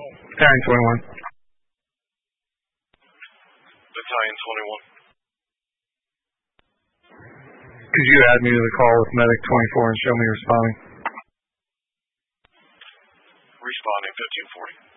Battalion 21. Battalion 21. Could you add me to the call with Medic 24 and show me responding? Responding 1540.